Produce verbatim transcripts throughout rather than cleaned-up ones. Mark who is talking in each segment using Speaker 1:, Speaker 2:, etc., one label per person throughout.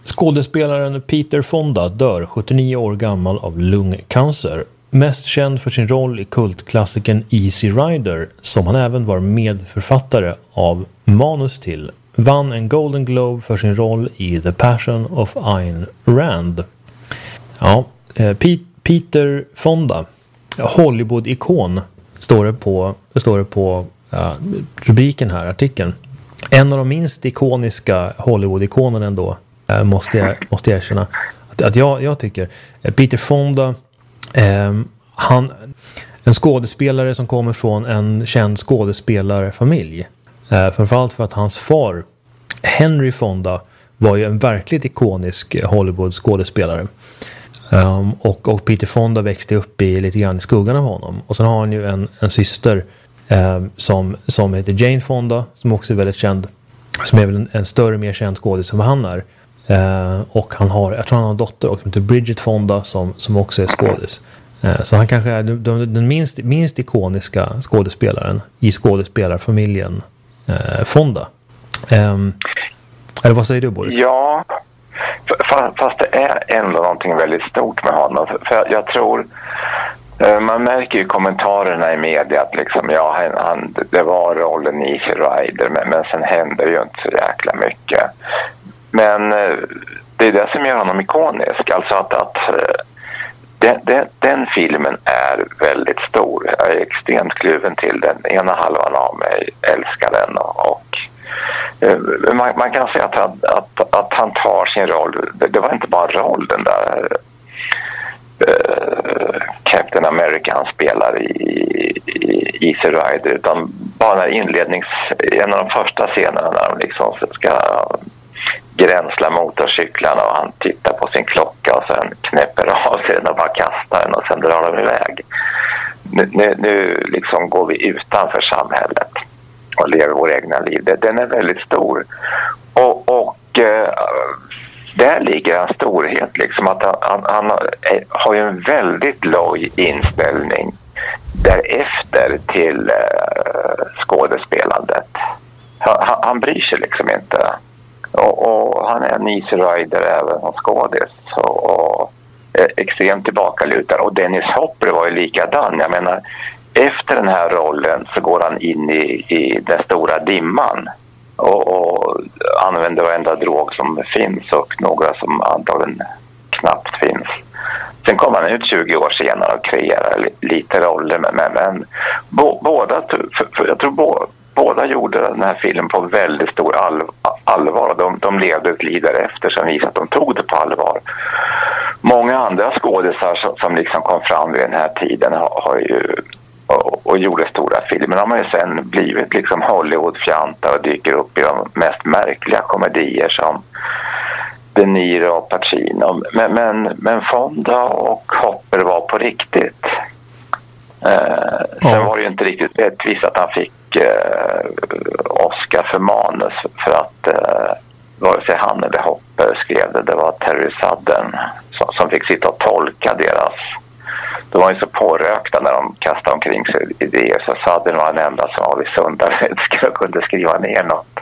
Speaker 1: Skådespelaren Peter Fonda dör sjuttionio år gammal av lungcancer. Mest känd för sin roll i kultklassikern Easy Rider, som han även var medförfattare av manus till, vann en Golden Globe för sin roll i The Passion of Ayn Rand. Ja, P- Peter Fonda, Hollywood-ikon, står det på, står det på ja, rubriken här, artikeln. En av de minst ikoniska Hollywood-ikonerna ändå, måste jag, måste jag erkänna. Att, att jag, jag tycker Peter Fonda, eh, han, en skådespelare som kommer från en känd skådespelarfamilj. Eh, framförallt för att hans far, Henry Fonda, var ju en verkligt ikonisk Hollywood-skådespelare. Um, och, och Peter Fonda växte upp i lite grann i skuggan av honom. Och sen har han ju en, en syster eh, som, som heter Jane Fonda, som också är väldigt känd. Som är väl en, en större, mer känd skådespelare som han är. Uh, och han har, jag tror han har en dotter också, som heter Bridget Fonda, som, som också är skådis. Uh, så han kanske är den, den minst, minst ikoniska skådespelaren i skådespelarfamiljen uh, Fonda. Um, eller vad säger du, Boris?
Speaker 2: Ja, fast det är ändå någonting väldigt stort med honom. För jag tror, man märker ju kommentarerna i media att liksom, ja, han, det var rollen i Easy Rider, men, men sen hände ju inte så jäkla mycket. Men det är det som gör honom ikonisk. Alltså att, att den, den, den filmen är väldigt stor. Jag är extremt kluven till den. Ena halvan av mig älskar den. Och, och man, man kan säga att han, att, att han tar sin roll. Det, det var inte bara roll, den där uh, Captain America han spelar i, i Easy Rider. Utan bara inlednings, en av de första scenerna när de liksom ska gränsla motorcyklarna och han tittar på sin klocka och sen knäpper av sig den och bara kastar den och sen drar de iväg. Nu, nu, nu liksom går vi utanför samhället och lever vår egna liv. Den är väldigt stor. Och, och eh, där ligger en storhet liksom att han, han, han har ju en väldigt loj inställning därefter till eh, skådespelandet. Han, han bryr sig liksom inte. Och, och han är en Easy Rider även som skådis och, och är extremt tillbakalutad. Och Dennis Hopper var ju likadan. Jag menar, efter den här rollen så går han in i, i den stora dimman och, och använder varenda drog som finns och några som antagligen knappt finns. Sen kommer han ut tjugo år senare och kreerar lite roller, men, men, men bo, båda, för, för jag tror båda Båda gjorde den här filmen på väldigt stor all, allvar. De, de levde ett liv därefter som visade att de tog det på allvar. Många andra skådespelare som, som liksom kom fram vid den här tiden har, har ju, och, och gjorde stora filmer. De har ju sen blivit liksom Hollywood-fjantar och dyker upp i de mest märkliga komedier som De Niro och Pacino. Men, men, men Fonda och Hopper var på riktigt. Eh, sen
Speaker 1: ja.
Speaker 2: var det ju inte riktigt rättvist att han fick eh, Oscar för manus, för att eh, vare sig han eller Hopper skrev det. Det var Terry Sutton som, som fick sitta och tolka deras. De var ju så pårökta när de kastade omkring sig idéer, så Sutton var den enda som var vid sunda rättska och kunde skriva ner något.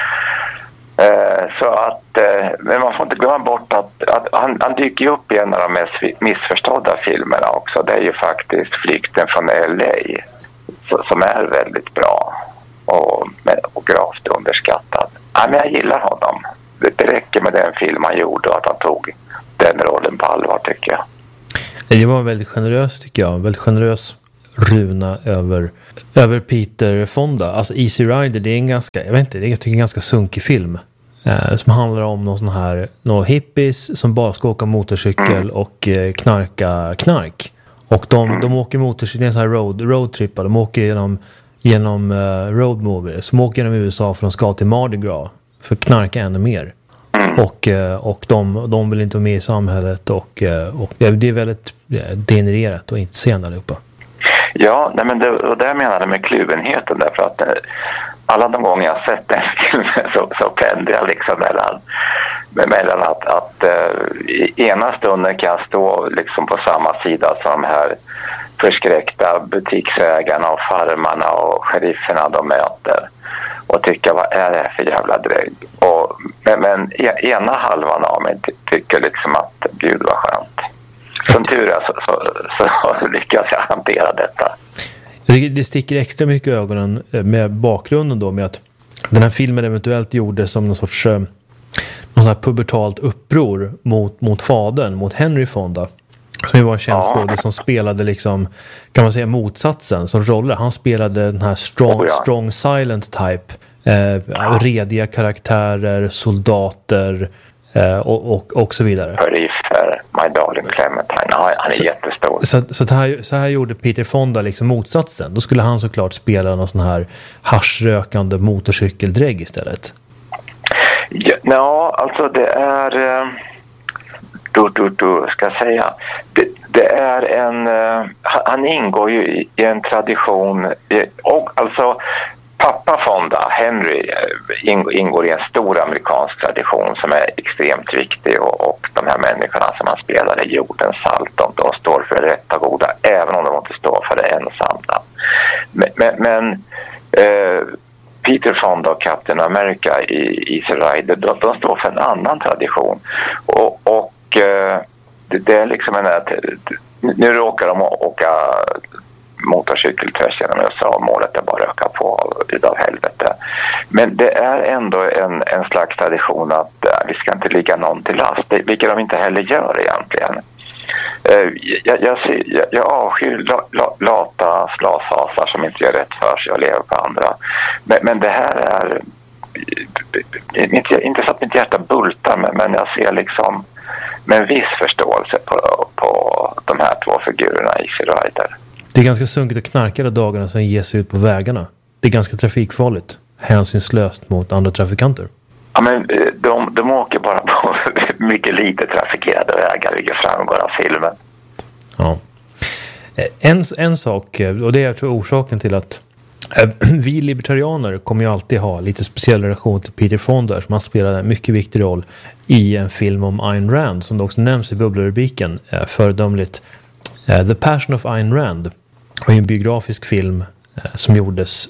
Speaker 2: Eh, så att, eh, men man får inte glömma bort att, att han, han dyker ju upp i en av de mest missförstådda filmerna också. Det är ju faktiskt Flykten från L A, så, som är väldigt bra och, och gravt underskattad. Ja, men jag gillar honom. Det, det räcker med den film han gjorde och att han tog den rollen på allvar, tycker jag.
Speaker 1: Det var väldigt generös, tycker jag. Väldigt generös runa över, över Peter Fonda. Alltså Easy Rider, det är en ganska, jag vet inte, det är, jag tycker en ganska sunkig film. Eh, som handlar om någon sån här, några hippies som bara ska åka motorcykel mm. och eh, knarka knark. Och de, mm. de åker motorcykel, det är en sån här road, roadtrippa. De åker genom, genom uh, road movies. De åker genom U S A för de ska till Mardi Gras för att knarka ännu mer. Mm. Och, och de, de vill inte vara med i samhället och, och det är väldigt degenererat och inte sen allihopa. Ja,
Speaker 2: nej, men det, och det menar jag med kluvenheten, därför att alla de gånger jag sett den filmen så, så pendlar jag liksom mellan, mellan att, att uh, i ena stunden kan jag stå liksom på samma sida som de här förskräckta butiksägarna och farmarna och sherifferna de möter. och tycka, vad är det här för jävla drägg? Och, men, men ena halvan av mig ty- tycker liksom att gud vad skönt. Som tur är så, så, så, så lyckas jag hantera detta.
Speaker 1: Det sticker extra mycket i ögonen med bakgrunden då, med att den här filmen eventuellt gjordes som någon sorts någon sån här pubertalt uppror mot, mot fadern, mot Henry Fonda. Som ju var en känd
Speaker 2: ja.
Speaker 1: skådespelare som spelade liksom, kan man säga, motsatsen som roller. Han spelade den här strong,
Speaker 2: oh, ja.
Speaker 1: strong silent type. Eh, ja. Rediga karaktärer, soldater eh, och, och, och så vidare.
Speaker 2: Peripher, My Darling Clementine. Ja, han är så, jättestor.
Speaker 1: Så, så, här, så här gjorde Peter Fonda liksom motsatsen. Då skulle han såklart spela någon sån här haschrökande motorcykeldrägg istället.
Speaker 2: Ja, ja, alltså det är... Eh... Du, du, du, ska jag säga. Det, det är en... Uh, han ingår ju i, i en tradition... I, och alltså, pappa Fonda, Henry, uh, ingår i en stor amerikansk tradition som är extremt viktig. Och, och de här människorna som han spelar i jordens salt, de, de står för det rätta och goda, även om de inte står för det ensamma. Men... men, men uh, Peter Fonda och Captain America i Easy Rider, de, de står för en annan tradition. Och... och Det, det är liksom en... Nu råkar de åka motorcykel tvärs genom U S A och målet är bara att öka på utav helvete. Men det är ändå en, en slags tradition att äh, vi ska inte ligga någon till last. Det, vilket de inte heller gör egentligen. Uh, jag, jag, jag, jag avskyr la, la, lata slashasar som inte gör rätt för sig och lever på andra. Men, men det här är... Inte, inte så att mitt hjärta bultar, men, men jag ser liksom... med en viss förståelse på, på de här två figurerna i Easy Rider.
Speaker 1: Det är ganska sunkigt att knarka de dagarna som ger sig ut på vägarna. Det är ganska trafikfarligt. Hänsynslöst mot andra trafikanter.
Speaker 2: Ja, men de, de åker bara på mycket lite trafikerade vägar, vilket framgår av filmen.
Speaker 1: Ja. En, en sak, och det är jag tror orsaken till att vi libertarianer kommer ju alltid ha lite speciell relation till Peter Fonda, som har spelat en mycket viktig roll i en film om Ayn Rand, som det också nämns i bubbelrubriken, föredömligt. The Passion of Ayn Rand var en biografisk film som gjordes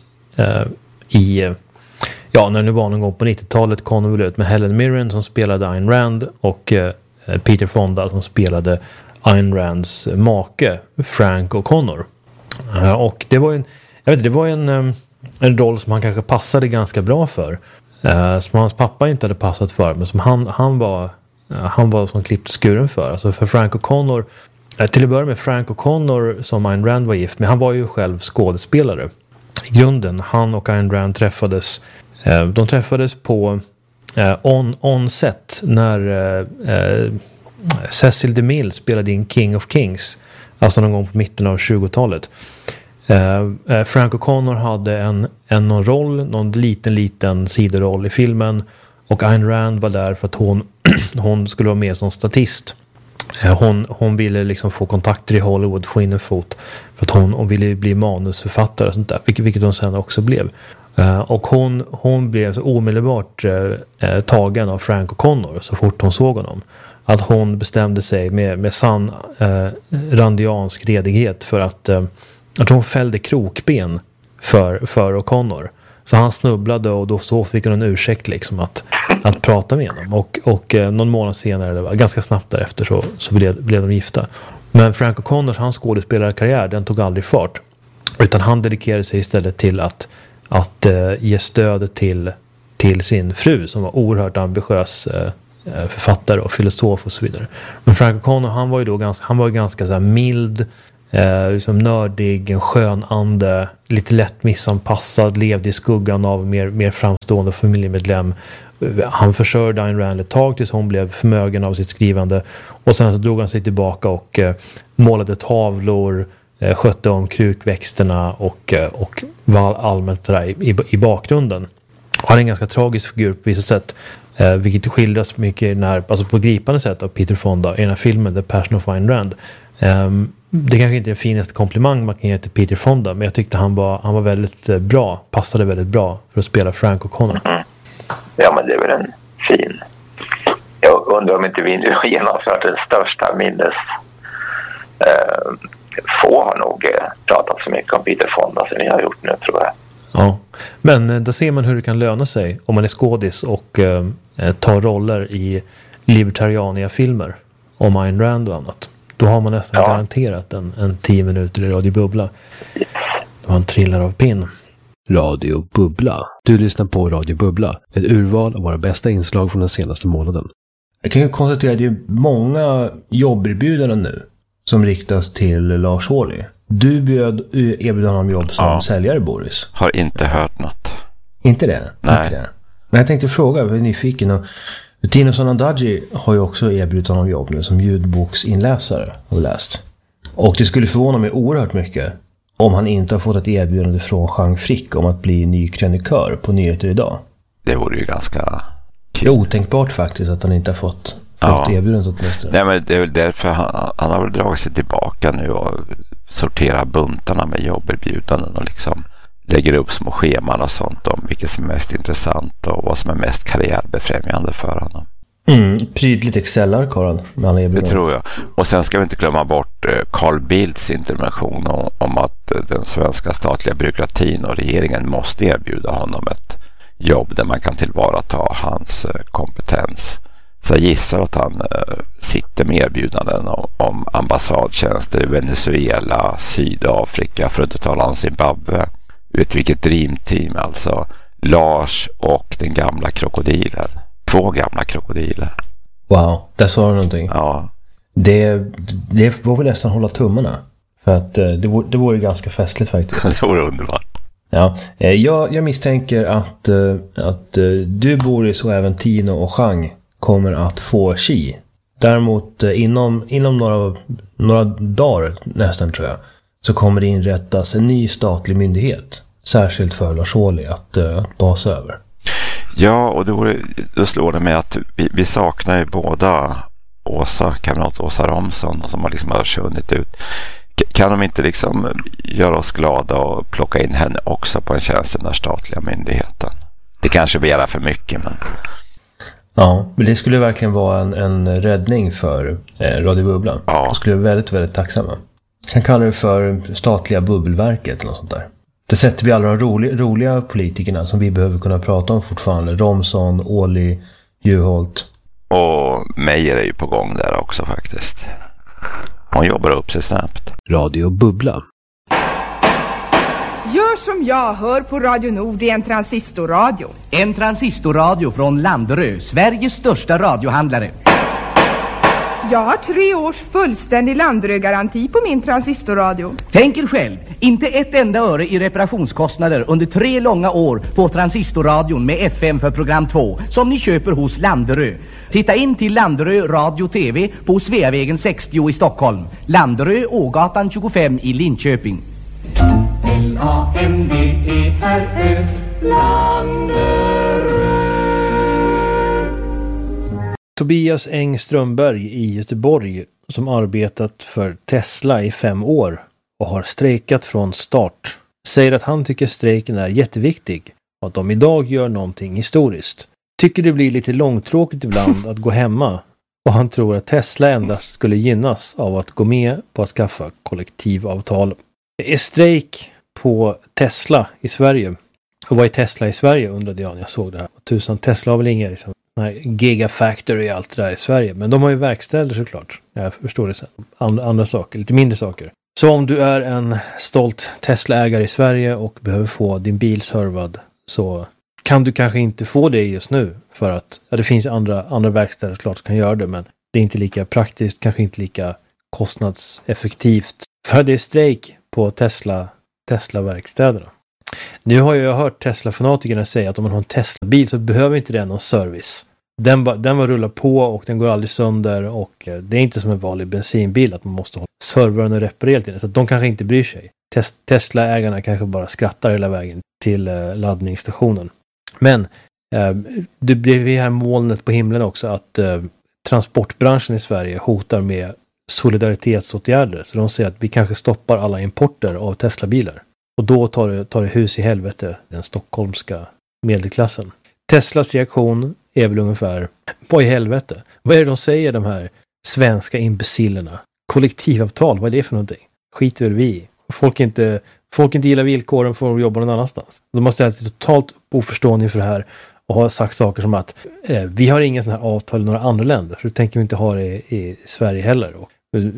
Speaker 1: i, ja, när det var någon gång på nittiotalet, kom väl ut med Helen Mirren som spelade Ayn Rand och Peter Fonda som spelade Ayn Rands make Frank O'Connor. Och det var en Jag vet, det var en, en roll som han kanske passade ganska bra för. Eh, som hans pappa inte hade passat för. Men som han, han, var, han var som klippt skuren för. Alltså för Frank O'Connor. Eh, till att börja med Frank O'Connor som Ayn Rand var gift med. Han var ju själv skådespelare. I grunden, han och Ayn Rand träffades. Eh, de träffades på eh, on, on set. När eh, Cecil DeMille spelade in King of Kings. Alltså någon gång på mitten av tjugotalet. Uh, Frank O'Connor hade en, en någon roll, någon liten liten sidoroll i filmen, och Ayn Rand var där för att hon, hon skulle vara med som statist. Uh, hon, hon ville liksom få kontakter i Hollywood, få in en fot, för att hon, hon ville bli manusförfattare och sånt där, vilket, vilket hon sen också blev. Uh, och hon, hon blev så omedelbart uh, uh, tagen av Frank O'Connor så fort hon såg honom. Att hon bestämde sig med, med sann uh, randiansk redighet för att uh, att hon fällde krokben för, för O'Connor. Så han snubblade och då så fick hon en ursäkt liksom att, att prata med honom. Och, och eh, någon månad senare, det var ganska snabbt därefter, så, så blev, blev de gifta. Men Frank O'Connors, hans skådespelarkarriär, den tog aldrig fart. Utan han dedikerade sig istället till att, att eh, ge stöd till, till sin fru som var oerhört ambitiös eh, författare och filosof och så vidare. Men Frank O'Connor, han var ju då ganska, han var ju ganska så här mild, Eh, liksom nördig, en skön ande, lite lätt missanpassad, levde i skuggan av mer, mer framstående familjemedlem. Han försörjde Ayn Rand ett tag tills hon blev förmögen av sitt skrivande, och sen så drog han sig tillbaka och eh, målade tavlor, eh, skötte om krukväxterna och, eh, och var allmänt där i, i, i bakgrunden. Han är en ganska tragisk figur på vissa sätt, eh, vilket skildras mycket när, alltså på gripande sätt av Peter Fonda i den här filmen The Passion of Ayn Rand. Um, det kanske inte är den finaste komplimang man kan ge till Peter Fonda, men jag tyckte han var, han var väldigt eh, bra, passade väldigt bra för att spela Frank O'Connor.
Speaker 2: Mm. Ja, men det är väl en fin. Jag undrar om inte vi nu har genomfört den största minnes. Eh, få har nog eh, pratat så mycket om Peter Fonda som vi har gjort nu, tror jag.
Speaker 1: Ja, men eh, då ser man hur det kan löna sig om man är skådis och eh, tar roller i libertariania-filmer om Ayn Rand och annat. Då har man nästan ja. garanterat en, en tio minuter i Radio Bubbla. Då han trillar av pinn. Radio Bubbla. Du lyssnar på Radio Bubbla. Ett urval av våra bästa inslag från den senaste månaden. Jag kan ju konstatera att det är många jobberbjudanden nu som riktas till Lars Ohly. Du bjöd erbjuda honom jobb som ja. säljare, Boris.
Speaker 3: Har inte hört något.
Speaker 1: Inte det?
Speaker 3: Nej.
Speaker 1: Inte det. Men jag tänkte fråga, jag är nyfiken. Och Tino Sanandaji har ju också erbjudit honom jobb nu som ljudboksinläsare, har vi läst. Och det skulle förvåna mig oerhört mycket om han inte har fått ett erbjudande från Jean Frick om att bli ny krönikör på Nyheter idag.
Speaker 3: Det vore ju ganska
Speaker 1: kul. Det är otänkbart faktiskt att han inte har fått, fått ja. erbjudandet åtminstone.
Speaker 3: Nej, men det är väl därför han, han har väl dragit sig tillbaka nu och sorterar buntarna med jobberbjudanden och liksom lägger upp små scheman och sånt om vilket som är mest intressant och vad som är mest karriärbefrämjande för honom.
Speaker 1: Mm, prydligt Excel-ark har han med alla erbjudanden.
Speaker 3: Det tror jag. Och sen ska vi inte glömma bort Carl Bildts intervention om, om att den svenska statliga byråkratin och regeringen måste erbjuda honom ett jobb där man kan tillvarata hans kompetens. Så jag gissar att han äh, sitter med erbjudanden om, om ambassadtjänster i Venezuela, Sydafrika, för att inte tala om Zimbabwe. Vet vilket dreamteam, alltså Lars och den gamla krokodilen. Två gamla krokodiler.
Speaker 1: Wow, där sa du någonting.
Speaker 3: Ja.
Speaker 1: Det, det får vi nästan hålla tummarna. För att det vore, det vore ganska festligt faktiskt.
Speaker 3: Det vore underbart.
Speaker 1: Ja, jag, jag misstänker att, att du, Boris, och även Tino och Chang kommer att få Xi. Däremot inom, inom några, några dagar nästan tror jag så kommer det inrättas en ny statlig myndighet. Särskilt för Lars Ohly att, att basa över.
Speaker 3: Ja, och det vore, då slår det mig att vi, vi saknar ju båda Åsa, kamrat Åsa Romson som har liksom försvunnit ut. Kan de inte liksom göra oss glada och plocka in henne också på en tjänst i den där statliga myndigheten? Det kanske begär för mycket, men...
Speaker 1: Ja, men det skulle verkligen vara en, en räddning för eh, Radio Bubbla.
Speaker 3: Ja.
Speaker 1: Jag skulle vara väldigt, väldigt tacksamma. Jag kan kalla det för statliga bubbelverket eller något sånt där. Det sätter vi alla de roliga, roliga politikerna som vi behöver kunna prata om fortfarande. Romson, Ohly, Juholt.
Speaker 3: Och Meijer är ju på gång där också faktiskt. Hon jobbar upp sig snabbt.
Speaker 1: Radio Bubbla.
Speaker 4: Gör som jag, hör på Radio Nord i en transistorradio.
Speaker 5: En transistorradio från Landerö, Sveriges största radiohandlare.
Speaker 4: Jag har tre års fullständig Landerö-garanti på min transistorradio.
Speaker 5: Tänk er själv, inte ett enda öre i reparationskostnader under tre långa år på transistorradion med F M för program två som ni köper hos Landerö. Titta in till Landerö Radio T V på Sveavägen sextio i Stockholm. Landerö, Ågatan tjugofem i Linköping. L A N D E R Ö, Landerö.
Speaker 1: Tobias Eng Strömberg i Göteborg som arbetat för Tesla i fem år och har strejkat från start säger att han tycker strejken är jätteviktig och att de idag gör någonting historiskt. Tycker det blir lite långtråkigt ibland att gå hemma och han tror att Tesla endast skulle gynnas av att gå med på att skaffa kollektivavtal. Det är strejk på Tesla i Sverige. Och vad är Tesla i Sverige undrade jag när jag såg det här. Tusan, Tesla har väl inga liksom, gigafactory och allt det där i Sverige. Men de har ju verkstäder såklart. Jag förstår det sen. And, andra saker, lite mindre saker. Så om du är en stolt Tesla-ägare i Sverige och behöver få din bil servad så kan du kanske inte få det just nu. För att ja, det finns andra, andra verkstäder såklart som kan göra det. Men det är inte lika praktiskt, kanske inte lika kostnadseffektivt. För det är strejk på Tesla, Tesla-verkstäderna. Nu har jag hört Tesla-fanatikerna säga att om man har en Tesla-bil så behöver inte den någon service. Den bara, den bara rullar på och den går aldrig sönder och det är inte som en vanlig bensinbil att man måste ha servern och reparera till den. Så att de kanske inte bryr sig. Tes- Tesla-ägarna kanske bara skrattar hela vägen till eh, laddningsstationen. Men eh, det blir det här molnet på himlen också att eh, transportbranschen i Sverige hotar med solidaritetsåtgärder. Så de säger att vi kanske stoppar alla importer av Tesla-bilar. Och då tar det, tar det hus i helvete den stockholmska medelklassen. Teslas reaktion är väl ungefär, vad i helvete? Vad är det de säger, de här svenska imbecillerna? Kollektivavtal, vad är det för någonting? Skiter väl vi i. Folk är inte folk inte gillar villkoren får de jobba någon annanstans. De måste ha totalt oförstående inför det här och har sagt saker som att eh, vi har inga sådana här avtal i några andra länder, så det tänker vi inte ha det i, i Sverige heller. Och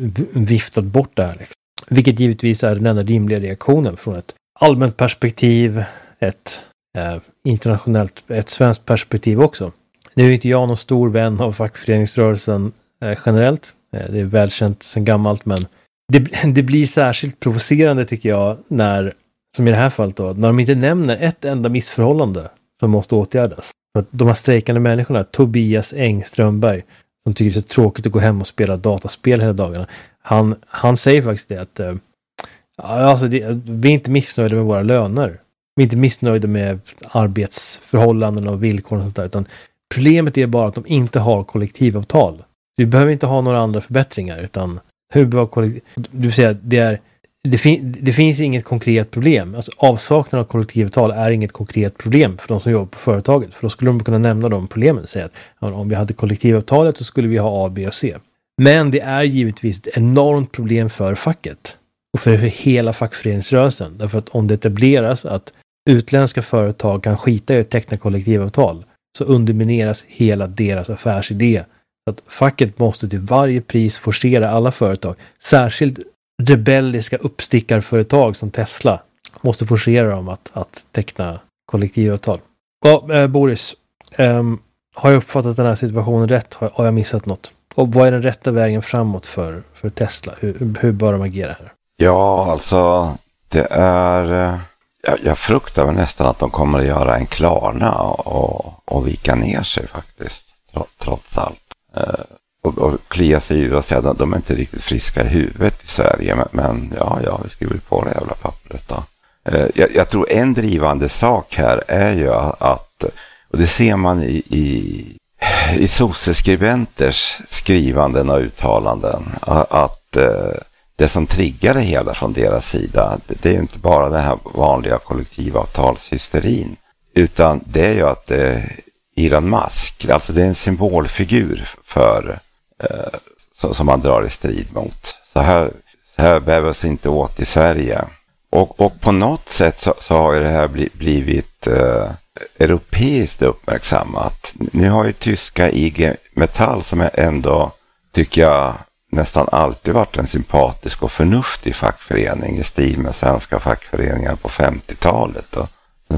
Speaker 1: viftat bort det här. Liksom. Vilket givetvis är den enda rimliga reaktionen från ett allmänt perspektiv, ett eh, internationellt, ett svenskt perspektiv också. Nu är inte jag någon stor vän av fackföreningsrörelsen eh, generellt. Eh, det är välkänt sedan gammalt, men det, det blir särskilt provocerande tycker jag när, som i det här fallet då, när de inte nämner ett enda missförhållande som måste åtgärdas. För att de här strejkande människorna, Tobias Engströmberg, som tycker det är så tråkigt att gå hem och spela dataspel hela dagarna. Han, han säger faktiskt det att eh, alltså det, vi är inte missnöjda med våra löner. Vi är inte missnöjda med arbetsförhållanden och villkor och sånt där, utan problemet är bara att de inte har kollektivavtal. Så vi behöver inte ha några andra förbättringar, utan hur bra kollektiv... Du säger att det är det, fin, det finns inget konkret problem. Alltså avsaknad av kollektivavtal är inget konkret problem för de som jobbar på företaget. För då skulle de kunna nämna de problemen och säga att ja, om vi hade kollektivavtalet så skulle vi ha A, B och C. Men det är givetvis ett enormt problem för facket och för hela fackföreningsrörelsen. Därför att om det etableras att utländska företag kan skita i att teckna kollektivavtal, så undermineras hela deras affärsidé. Så att facket måste till varje pris forcera alla företag, särskilt rebelliska uppstickarföretag som Tesla, måste forcera dem att, att teckna kollektivavtal. Ja, eh, Boris, eh, har jag uppfattat den här situationen rätt? Har, har jag missat något? Och vad är den rätta vägen framåt för, för Tesla? Hur, hur bör de agera här?
Speaker 3: Ja, alltså det är... Jag, jag fruktar väl nästan att de kommer att göra en Klarna och, och vika ner sig faktiskt, trots allt. Eh, och, och klia sig ju och säga att de är inte riktigt friska i huvudet i Sverige, men, men ja, ja, vi skriver på det jävla pappret då. Eh, jag, jag tror en drivande sak här är ju att, och det ser man i, i, i sosseskribenters skrivanden och uttalanden, att, att eh, det som triggar det hela från deras sida, det är ju inte bara den här vanliga kollektivavtalshysterin, utan det är ju att eh, Elon Musk, alltså det är en symbolfigur för eh, så, som man drar i strid mot. Så här, så här behövs inte åt i Sverige. Och, och på något sätt så, så har ju det här bli, blivit eh, europeiskt uppmärksammat. Nu har ju tyska I G Metall, som är ändå, tycker jag, nästan alltid varit en sympatisk och förnuftig fackförening i stil med svenska fackföreningar på femtiotalet och den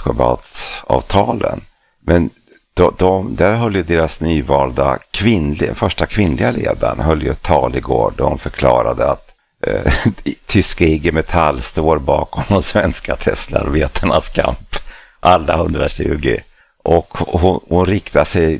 Speaker 3: Saltsjöbadsavtalen. Men de, de, där höll ju deras nyvalda kvinnliga, första kvinnliga ledaren höll ju ett tal igår då de förklarade att eh, tyska I G Metall står bakom de svenska Tesla-arbetarnas kamp, alla hundratjugo. Och hon, hon riktar sig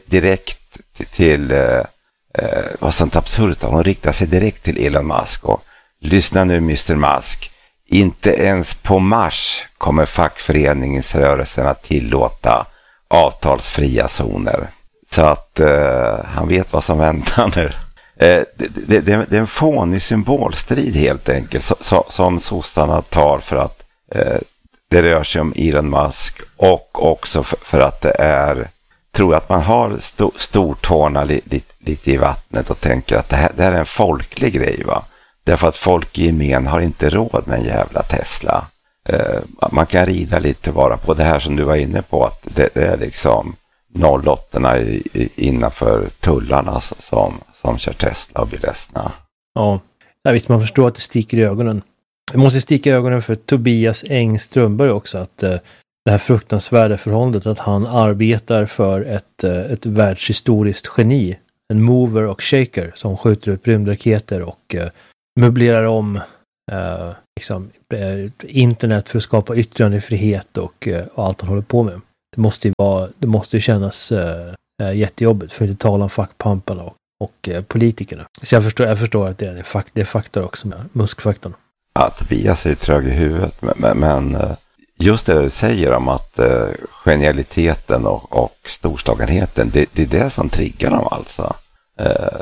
Speaker 3: direkt till eh, Eh, vad sånt absurt. Hon riktar sig direkt till Elon Musk och lyssna nu mister Musk, inte ens på Mars kommer fackföreningsrörelsen att tillåta avtalsfria zoner. Så att eh, han vet vad som väntar nu. Eh, det, det, det, det är en fånig symbolstrid helt enkelt så, så, som sossarna tar för att eh, det rör sig om Elon Musk och också för, för att det är, tror att man har st- stortårna li- li- lite i vattnet och tänker att det här, det här är en folklig grej, va? Därför att folk i gemen har inte råd med en jävla Tesla. Eh, man kan rida lite bara på det här som du var inne på, att det, det är liksom noll åtta i, i, innanför tullarna som, som kör Tesla och blir ledsna.
Speaker 1: Ja, ja visst, man förstår att det sticker i ögonen. Det måste sticka i ögonen för Tobias Engströmberg också, att eh, det här fruktansvärda förhållandet att han arbetar för ett, ett världshistoriskt geni. En mover och shaker som skjuter upp rymdraketer och uh, möblerar om uh, liksom, uh, internet för att skapa yttrandefrihet och, uh, och allt han håller på med. Det måste ju, vara, det måste ju kännas uh, uh, jättejobbigt, för att inte tala om fackpamparna och, och uh, politikerna. Så jag förstår, jag förstår att det är, fakt, det är faktor också med muskfaktorn.
Speaker 3: Ja, Tobias är trög i huvudet, men, men, men just det du säger om att uh, genialiteten och, och storslagenheten, det, det är det som triggar dem alltså. Uh,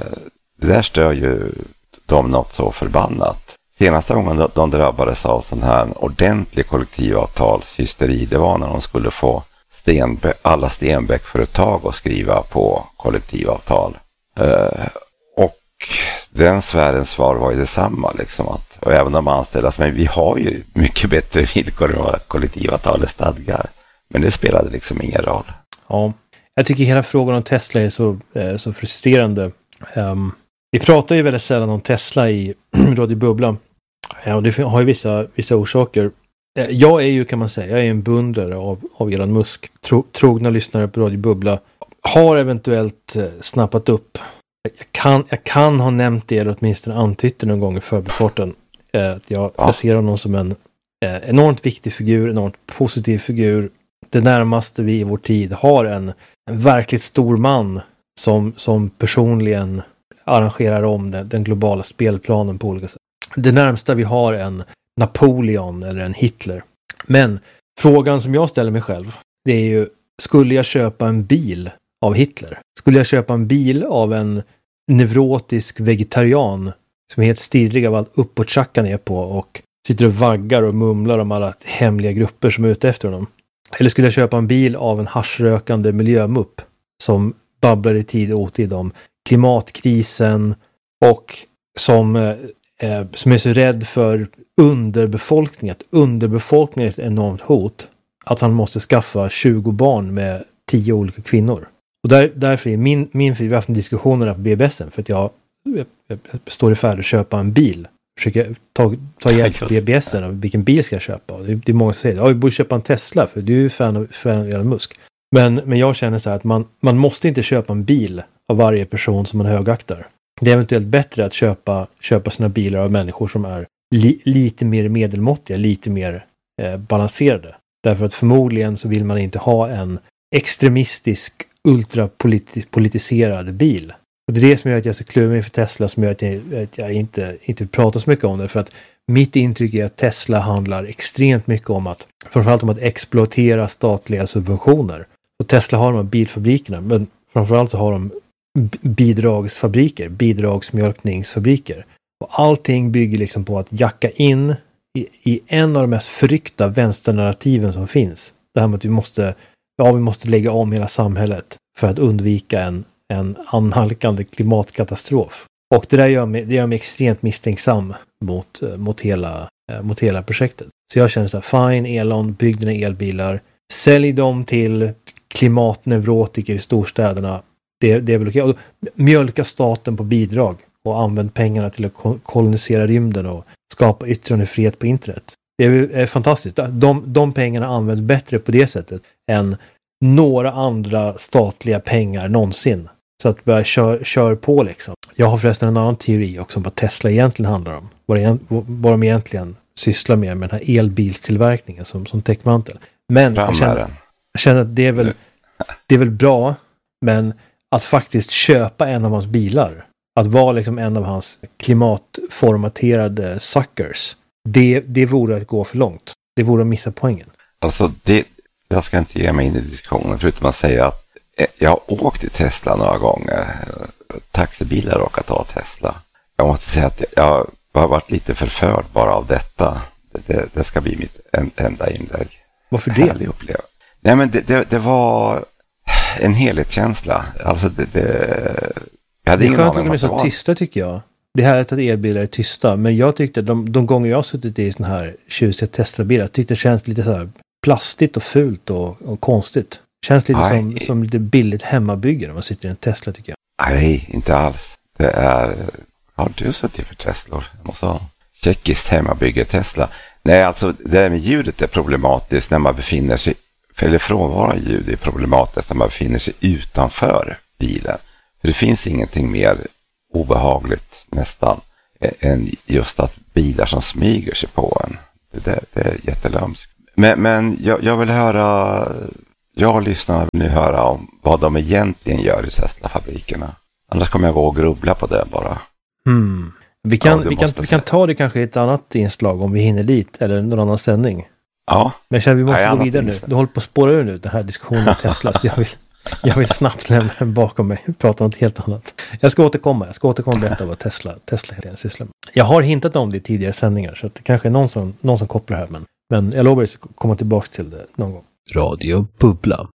Speaker 3: det där stör ju dem något så förbannat. Senaste gången de, de drabbades av sån här ordentlig kollektivavtalshysteri, det var när de skulle få Stenbe- alla Stenbeck-företag att skriva på kollektivavtal. Uh, och den sfärens svar var ju detsamma. Liksom, att, och även de anställda, men vi har ju mycket bättre villkor än vad kollektivavtalet stadgar. Men det spelade liksom ingen roll.
Speaker 1: Ja, jag tycker hela frågan om Tesla är så, eh, så frustrerande. Um, vi pratar ju väldigt sällan om Tesla i Radio Bubbla. Ja, och det har ju vissa, vissa orsaker. Eh, jag är ju, kan man säga, jag är en beundrare av, av Elon Musk. Tro, trogna lyssnare på Radio Bubbla har eventuellt eh, snappat upp. Jag kan, jag kan ha nämnt det eller åtminstone antytt det någon gång i förbifarten. Eh, att jag ja. ser honom som en eh, enormt viktig figur, enormt positiv figur. Det närmaste vi i vår tid har en, en verkligt stor man som, som personligen arrangerar om den, den globala spelplanen på olika sätt. Det närmsta vi har en Napoleon eller en Hitler. Men frågan som jag ställer mig själv, det är ju, skulle jag köpa en bil av Hitler? Skulle jag köpa en bil av en neurotisk vegetarian som är helt stirrig av allt uppåt är på och sitter och vaggar och mumlar om alla hemliga grupper som är ute efter honom? Eller skulle jag köpa en bil av en haschrökande miljömupp som babblar i tid och otid om klimatkrisen och som, eh, som är så rädd för underbefolkning, att underbefolkning är ett enormt hot, att han måste skaffa tjugo barn med tio olika kvinnor. Och där, därför är min, min vi har haft en diskussion på B B S för att jag, jag, jag står i färd att köpa en bil. Försöker ta, ta hjälp av B B S av vilken bil ska jag köpa. Det är, det är många som säger, ja, vi borde köpa en Tesla för du är ju fan av, fan av Elon Musk. Men, men jag känner så här att man, man måste inte köpa en bil av varje person som man högaktar. Det är eventuellt bättre att köpa, köpa sina bilar av människor som är li, lite mer medelmåttiga, lite mer eh, balanserade. Därför att förmodligen så vill man inte ha en extremistisk, ultrapolitiserad bil. Och det är det som gör att jag är så kluven för Tesla, som gör att jag, att jag inte, inte pratar så mycket om det. För att mitt intryck är att Tesla handlar extremt mycket om att, framförallt om att exploatera statliga subventioner. Och Tesla har de här bilfabrikerna, men framförallt så har de bidragsfabriker, bidragsmjölkningsfabriker. Och allting bygger liksom på att jacka in i, i en av de mest frykta vänsternarrativen som finns. Det här med att vi måste, ja, vi måste lägga om hela samhället för att undvika en en anhalkande klimatkatastrof. Och det där gör mig, det gör mig extremt misstänksam mot, mot, hela, mot hela projektet. Så jag känner så här, fine Elon, bygg dina elbilar, sälj dem till klimatneurotiker i storstäderna. Det, det är väl okej. Och mjölka staten på bidrag och använd pengarna till att kolonisera rymden och skapa yttrandefrihet på internet. Det är, är fantastiskt. De, de pengarna används bättre på det sättet än några andra statliga pengar någonsin. Så att börja kör, kör på liksom. Jag har förresten en annan teori också om vad Tesla egentligen handlar om. Vad, det, vad de egentligen sysslar med med den här elbilstillverkningen som, som täckmantel. Men jag känner, jag känner att det är, väl, det är väl bra, men att faktiskt köpa en av hans bilar, att vara liksom en av hans klimatformaterade suckers, det, det vore att gå för långt. Det vore att missa poängen.
Speaker 3: Alltså det, jag ska inte ge mig in i diskussionen förutom att säga att jag har åkt i Tesla några gånger. Taxibilar råkar ta Tesla. Jag måste säga att jag har varit lite förförd bara av detta. Det, det, det ska bli mitt enda inlägg.
Speaker 1: Varför det?
Speaker 3: Härlig upplevelse. Nej, men det, det, det var en helhetskänsla. Alltså det, det, jag hade
Speaker 1: det är
Speaker 3: ingen
Speaker 1: skönt
Speaker 3: aning
Speaker 1: att de är så
Speaker 3: var...
Speaker 1: tysta tycker jag. Det här är att elbilar är tysta. Men jag tyckte att de, de gånger jag har suttit i såna här tjusiga Tesla-bilar tyckte det känns lite så här plastigt och fult och, och konstigt. Känns lite som, som lite billigt hemmabygge när man sitter i en Tesla tycker jag.
Speaker 3: Nej, inte alls. Det är... Har du suttit för Teslor? Jag måste ha tjeckiskt hemmabygge Tesla. Nej, alltså det där med ljudet är problematiskt när man befinner sig... Eller frånvaro ljud är problematiskt när man befinner sig utanför bilen. För det finns ingenting mer obehagligt nästan än just att bilar som smyger sig på en. Det, det, det är jättelömskt. Men, men jag, jag vill höra... Jag lyssnar vill nu höra om vad de egentligen gör i Tesla-fabrikerna. Annars kommer jag gå och grubbla på det bara.
Speaker 1: Mm. Vi, kan,
Speaker 3: ja,
Speaker 1: vi, kan, vi kan ta det kanske i ett annat inslag om vi hinner dit. Eller någon annan sändning.
Speaker 3: Ja.
Speaker 1: Men jag känner att vi måste
Speaker 3: ja,
Speaker 1: gå vidare nu. Du håller på att spåra ur nu den här diskussionen om Tesla. Så jag, vill, jag vill snabbt lämna den bakom mig och prata om något helt annat. Jag ska återkomma. Jag ska återkomma och berätta vad Tesla, Tesla heter sysslar med. Jag har hintat om det i tidigare sändningar. Så att det kanske är någon som, någon som kopplar här. Men, men jag lovar att jag ska komma tillbaka till det någon gång.
Speaker 6: Radio Bubbla.